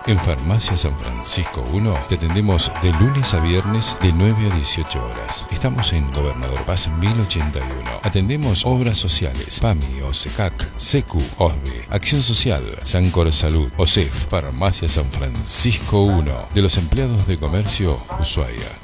En Farmacia San Francisco 1 te atendemos de lunes a viernes de 9 a 18 horas. Estamos en Gobernador Paz 1081. Atendemos obras sociales, PAMI, OSECAC, SECU, OSBE, Acción Social, Sancor Salud, OSEF. Farmacia San Francisco 1, de los empleados de comercio, Ushuaia.